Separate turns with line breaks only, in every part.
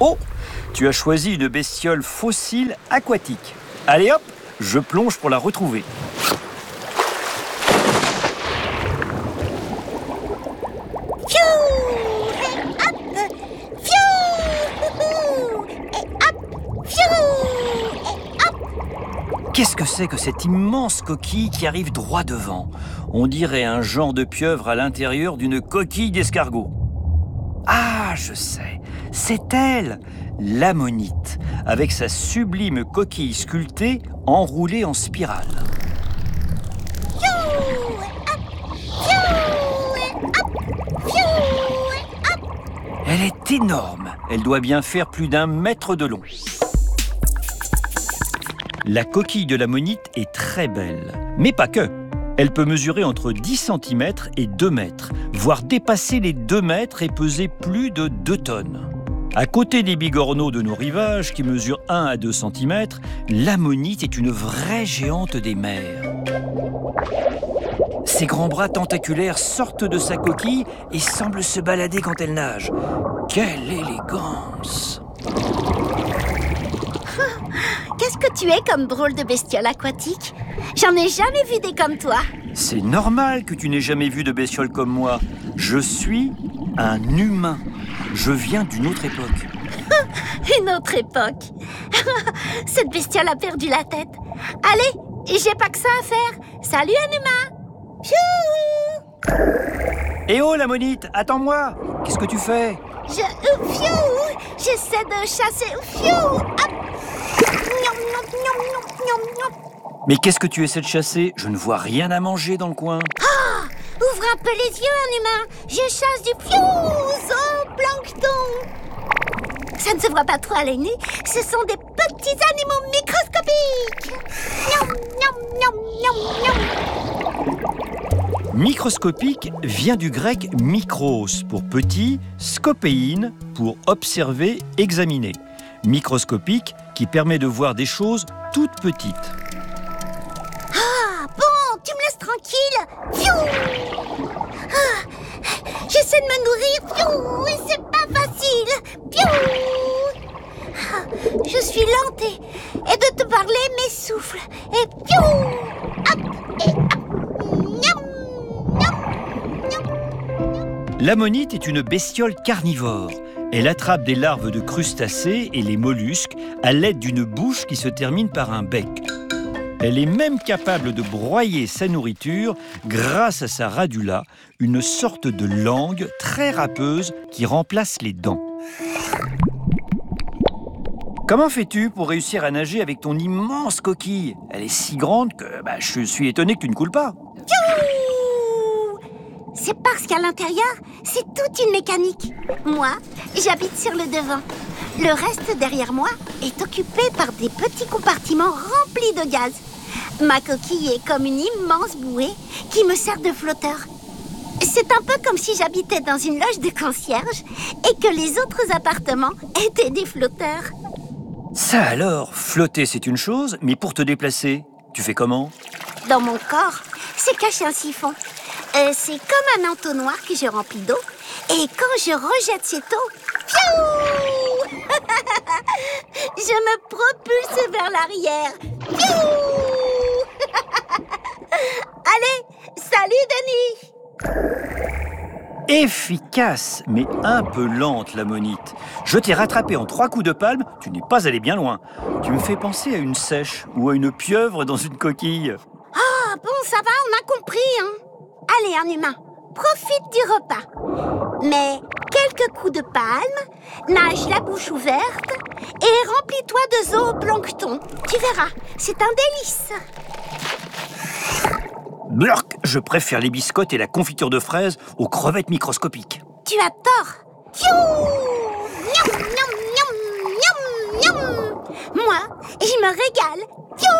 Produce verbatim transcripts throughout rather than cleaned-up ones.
Oh, tu as choisi une bestiole fossile aquatique. Allez hop, je plonge pour la retrouver. Qu'est-ce que c'est que cette immense coquille qui arrive droit devant? On dirait un genre de pieuvre à l'intérieur d'une coquille d'escargot. Ah, je sais, c'est elle, l'ammonite, avec sa sublime coquille sculptée enroulée en spirale. Elle est énorme, elle doit bien faire plus d'un mètre de long. La coquille de l'ammonite est très belle, mais pas que. Elle peut mesurer entre dix centimètres et deux mètres, voire dépasser les deux mètres et peser plus de deux tonnes. À côté des bigorneaux de nos rivages, qui mesurent un à deux centimètres, l'ammonite est une vraie géante des mers. Ses grands bras tentaculaires sortent de sa coquille et semblent se balader quand elle nage. Quelle élégance!
Qu'est-ce que tu es comme drôle de bestiole aquatique? J'en ai jamais vu des comme toi.
C'est normal que tu n'aies jamais vu de bestiole comme moi. Je suis un humain. Je viens d'une autre époque.
Une autre époque. Cette bestiole a perdu la tête. Allez, j'ai pas que ça à faire. Salut un humain. Piou.
Eh oh l'ammonite, attends-moi. Qu'est-ce que tu fais?
Je... Piou. J'essaie de chasser... Piou. Hop.
Mais qu'est-ce que tu essaies de chasser? Je ne vois rien à manger dans le coin.
Ah! Ouvre un peu les yeux, un humain. Je chasse du zooplancton. Ça ne se voit pas trop à l'œil nu. Ce sont des petits animaux microscopiques. Miam, miam, miam, miam, miam.
Microscopique vient du grec mikros pour petit, scopéine pour observer, examiner. Microscopique qui permet de voir des choses toutes petites.
Ah, bon, tu me laisses tranquille. Piou. Ah, j'essaie de me nourrir, piou, et c'est pas facile. Piou. Ah, je suis lente et, et de te parler m'essouffle. Et piou. Hop, et hop. Miam, miam, miam.
L'ammonite est une bestiole carnivore. Elle attrape des larves de crustacés et les mollusques à l'aide d'une bouche qui se termine par un bec. Elle est même capable de broyer sa nourriture grâce à sa radula, une sorte de langue très râpeuse qui remplace les dents. Comment fais-tu pour réussir à nager avec ton immense coquille? Elle est si grande que bah, je suis étonné que tu ne coules pas.
C'est parce qu'à l'intérieur, c'est toute une mécanique. Moi, j'habite sur le devant. Le reste derrière moi est occupé par des petits compartiments remplis de gaz. Ma coquille est comme une immense bouée qui me sert de flotteur. C'est un peu comme si j'habitais dans une loge de concierge et que les autres appartements étaient des flotteurs.
Ça alors, flotter c'est une chose, mais pour te déplacer, tu fais comment?
Dans mon corps, c'est caché un siphon. Euh, c'est comme un entonnoir que je remplis d'eau. Et quand je rejette cette eau, piou je me propulse vers l'arrière. Piou Allez, salut Denis.
Efficace, mais un peu lente l'ammonite. Je t'ai rattrapé en trois coups de palme, tu n'es pas allé bien loin. Tu me fais penser à une seiche ou à une pieuvre dans une coquille.
Ah, bon, ça va, on a compris, hein. Allez, un humain, profite du repas. Mais quelques coups de palme, nage la bouche ouverte et remplis-toi de zooplancton. Tu verras, c'est un délice.
Blurk, je préfère les biscottes et la confiture de fraises aux crevettes microscopiques.
Tu as tort. Piou Miam, miam, miam, miam, miam. Moi, je me régale. Piou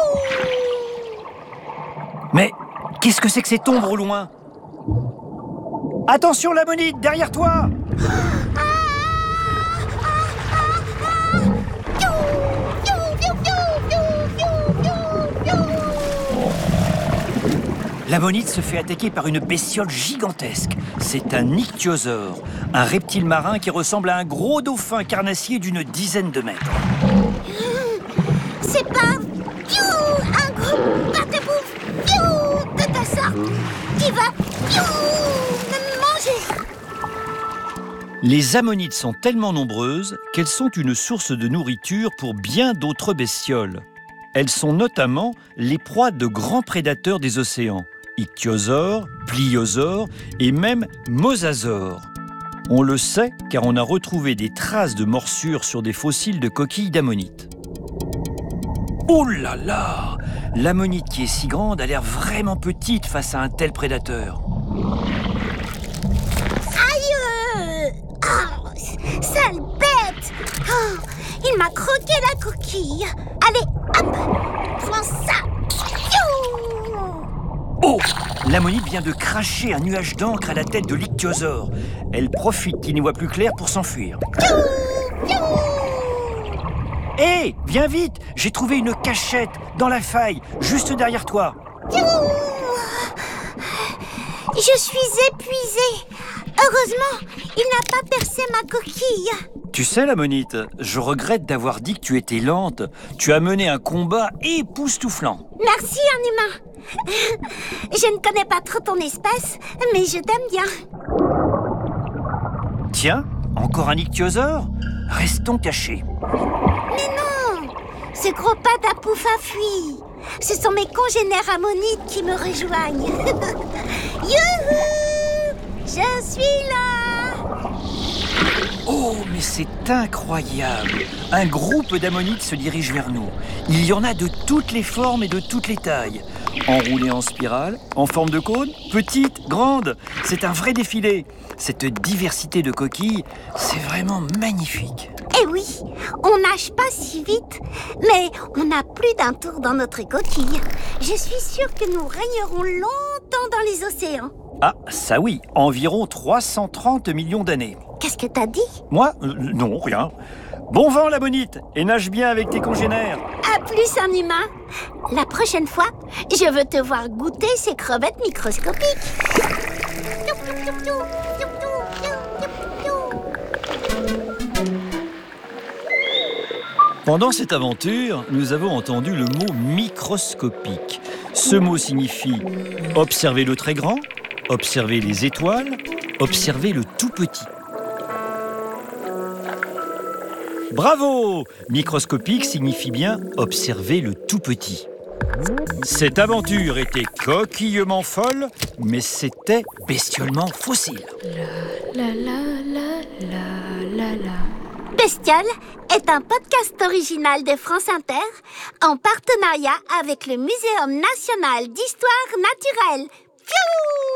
Mais qu'est-ce que c'est que cette ombre au loin? Attention l'ammonite, derrière toi! l'ammonite se fait attaquer par une bestiole gigantesque. C'est un ichthyosaure, un reptile marin qui ressemble à un gros dauphin carnassier d'une dizaine de mètres.
C'est pas piou, un gros pâte-bouffe piou, de ta sorte qui va piou, me manger.
Les ammonites sont tellement nombreuses qu'elles sont une source de nourriture pour bien d'autres bestioles. Elles sont notamment les proies de grands prédateurs des océans, ichthyosaures, pliosaures et même mosasaures. On le sait car on a retrouvé des traces de morsures sur des fossiles de coquilles d'ammonites. Oh là là! L'ammonite qui est si grande a l'air vraiment petite face à un tel prédateur.
Aïe! Oh, sale bête! Oh, il m'a croqué la coquille. Allez, hop! Prends ça! Piou!
Oh! L'ammonite vient de cracher un nuage d'encre à la tête de l'ichthyosaure. Elle profite qu'il n'y voit plus clair pour s'enfuir.
Piou! Piou!
Hé, hey, viens vite! J'ai trouvé une cachette dans la faille, juste derrière toi.
Piou! Je suis épuisée. Heureusement, il n'a pas percé ma coquille.
Tu sais, l'ammonite, je regrette d'avoir dit que tu étais lente. Tu as mené un combat époustouflant.
Merci, un humain. Je ne connais pas trop ton espèce, mais je t'aime bien.
Tiens, encore un ichthyosaure? Restons cachés.
Mais non! Ce gros pas à pouf a fui. Ce sont mes congénères ammonites qui me rejoignent. Youhou! Je suis là!
Oh, mais c'est incroyable! Un groupe d'ammonites se dirige vers nous. Il y en a de toutes les formes et de toutes les tailles. Enroulées en spirale, en forme de cône, petites, grandes. C'est un vrai défilé. Cette diversité de coquilles, c'est vraiment magnifique.
Eh oui, on nage pas si vite, mais on a plus d'un tour dans notre coquille. Je suis sûre que nous régnerons longtemps dans les océans.
Ah, ça oui, environ trois cent trente millions d'années.
Qu'est-ce que t'as dit?
Moi euh, Non, rien. Bon vent, l'ammonite, et nage bien avec tes congénères.
À plus, un humain. La prochaine fois, je veux te voir goûter ces crevettes microscopiques.
Pendant cette aventure, nous avons entendu le mot microscopique. Ce mot signifie observer le très grand, observer les étoiles, observer le tout petit. Bravo! Microscopique signifie bien observer le tout petit. Cette aventure était coquillement folle, mais c'était bestiolement fossile.
La la la la la la.
Bestiole est un podcast original de France Inter en partenariat avec le Muséum national d'histoire naturelle. Pfiou!